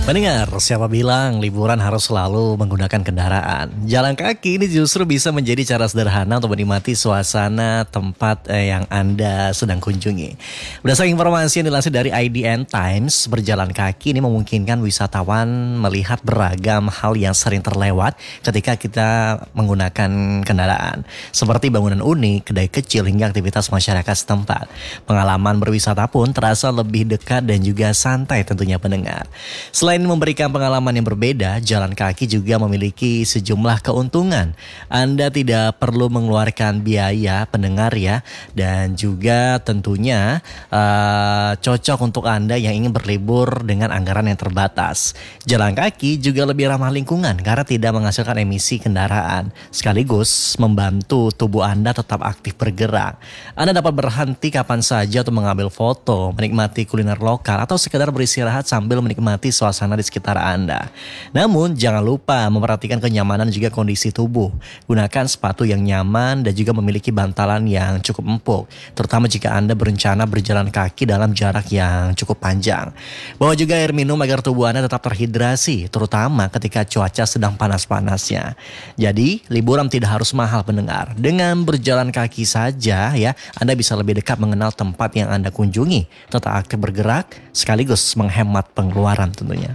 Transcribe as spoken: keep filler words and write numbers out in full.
Mendengar, siapa bilang liburan harus selalu menggunakan kendaraan? Jalan kaki ini justru bisa menjadi cara sederhana untuk menikmati suasana tempat eh, yang Anda sedang kunjungi. Berdasarkan informasi yang dilansir dari I D N Times, berjalan kaki ini memungkinkan wisatawan melihat beragam hal yang sering terlewat ketika kita menggunakan kendaraan. Seperti bangunan unik, kedai kecil, hingga aktivitas masyarakat setempat. Pengalaman berwisata pun terasa lebih dekat dan juga santai tentunya pendengar. Selain memberikan pengalaman yang berbeda, jalan kaki juga memiliki sejumlah keuntungan. Anda tidak perlu mengeluarkan biaya pendengar ya, dan juga tentunya uh, cocok untuk Anda yang ingin berlibur dengan anggaran yang terbatas. Jalan kaki juga lebih ramah lingkungan karena tidak menghasilkan emisi kendaraan, sekaligus membantu tubuh Anda tetap aktif bergerak. Anda dapat berhenti kapan saja untuk mengambil foto, menikmati kuliner lokal, atau sekedar beristirahat sambil menikmati suasana di sekitar Anda. Namun jangan lupa memperhatikan kenyamanan dan juga kondisi tubuh. Gunakan sepatu yang nyaman dan juga memiliki bantalan yang cukup empuk, terutama jika Anda berencana berjalan kaki dalam jarak yang cukup panjang. Bawa juga air minum agar tubuh Anda tetap terhidrasi, terutama ketika cuaca sedang panas-panasnya. Jadi, liburan tidak harus mahal pendengar. Dengan berjalan kaki saja ya, Anda bisa lebih dekat mengenal tempat yang Anda kunjungi, tetap aktif bergerak, sekaligus menghemat pengeluaran tentunya.